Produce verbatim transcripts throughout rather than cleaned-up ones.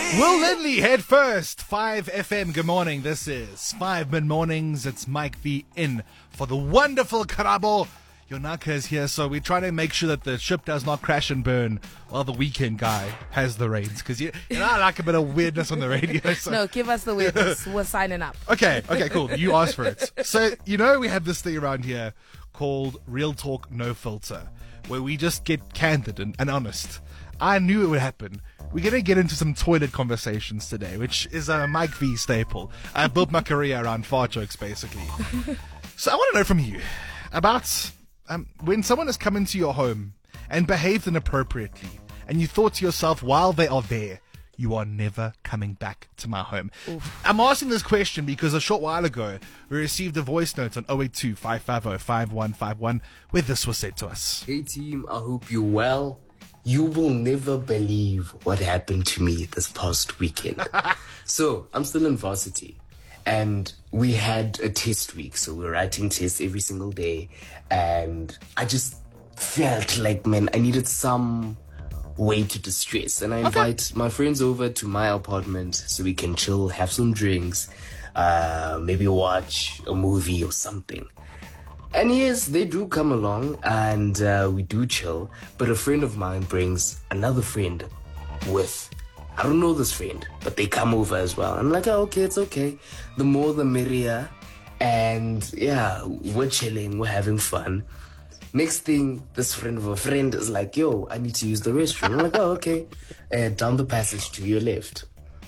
Will Lindley head first. five F M. Good morning. This is five Mid Mornings. It's Mike V in for the wonderful Karabo. Yonaka is here, so we're trying to make sure that the ship does not crash and burn while the weekend guy has the reins. Because you, you know, I like a bit of weirdness on the radio. So. No, give us the weirdness. We're signing up. Okay, okay, cool. You asked for it. So, you know, we have this thing around here called Real Talk No Filter, where we just get candid and, and honest. I knew it would happen. We're going to get into some toilet conversations today, which is a Mike V staple. I built my career around fart jokes, basically. So I want to know from you about um, when someone has come into your home and behaved inappropriately, and you thought to yourself, while they are there, you are never coming back to my home. Oof. I'm asking this question because a short while ago, we received a voice note on zero eight two, five five zero, five one five one where this was said to us. Hey team, I hope you're well. You will never believe what happened to me this past weekend. So, I'm still in varsity, and we had a test week, so we're writing tests every single day, and I just felt like, man, I needed some way to distress, and I invite okay. my friends over to my apartment so we can chill, have some drinks, uh, maybe watch a movie or something. And yes, they do come along and uh, we do chill, but a friend of mine brings another friend with, I don't know this friend, but they come over as well. I'm like, oh, okay, it's okay. The more the merrier. And yeah, we're chilling, we're having fun. Next thing, this friend of a friend is like, yo, I need to use the restroom. I'm like, oh, okay. Uh, down the passage to your left.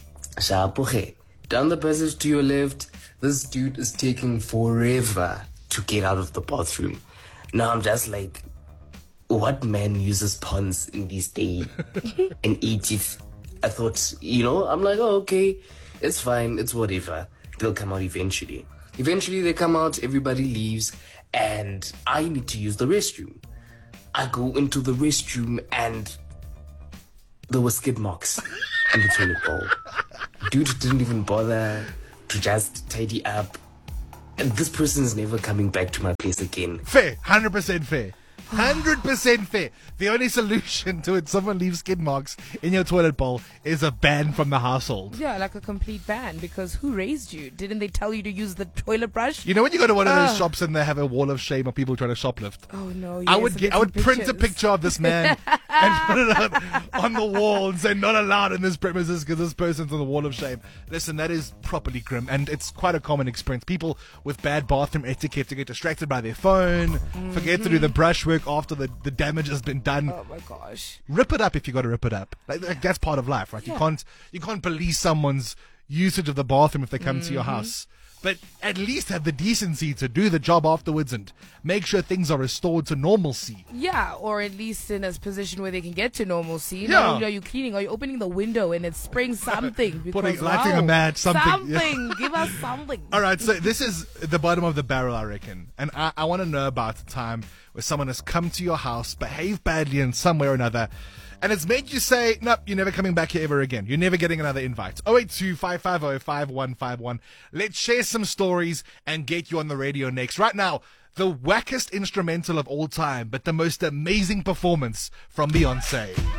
Down the passage to your left, this dude is taking forever to get out of the bathroom. Now I'm just like, what man uses puns in these days and eighties? I thought, you know, I'm like, oh, okay, it's fine, it's whatever. They'll come out eventually. Eventually they come out, everybody leaves, and I need to use the restroom. I go into the restroom and there were skid marks on the toilet bowl. Dude didn't even bother to just tidy up. And this person is never coming back to my place again. Fair. one hundred percent fair. one hundred percent fair. The only solution to it, someone leaves skid marks in your toilet bowl, is a ban from the household. Yeah, like a complete ban, because who raised you? Didn't they tell you to use the toilet brush? You know when you go to one of those uh. shops and they have a wall of shame of people trying to shoplift? Oh, no. Yes, I would get, I would pictures. print a picture of this man and put it on, on the wall and say, not allowed in this premises because this person's on the wall of shame. Listen, that is properly grim, and it's quite a common experience. People with bad bathroom etiquette to get distracted by their phone, mm-hmm. forget to do the brush work after the, the damage has been done. Oh my gosh. Rip it up if you got to rip it up. Like, like that's part of life, right? Yeah. You can't you can't police someone's usage of the bathroom if they come mm-hmm. to your house. But at least have the decency to do the job afterwards and make sure things are restored to normalcy. Yeah, or at least in a position where they can get to normalcy. Yeah. Not only are you cleaning, are you opening the window and it's spraying something? Because, Putting, lighting wow, a match, something. Something. Yeah. Give us something. All right, so this is the bottom of the barrel, I reckon. And I, I want to know about a time where someone has come to your house, behaved badly in some way or another, and it's made you say, nope, you're never coming back here ever again. You're never getting another invite. zero eight two, five five zero, five one five one. Let's share some stories and get you on the radio next. Right now, the wackest instrumental of all time, but the most amazing performance from Beyonce.